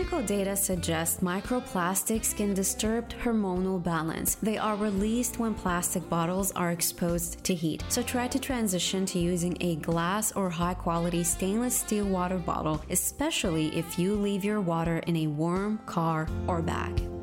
Clinical data suggests microplastics can disturb hormonal balance. They are released when plastic bottles are exposed to heat. So try to transition to using a glass or high-quality stainless steel water bottle, especially if you leave your water in a warm car or bag.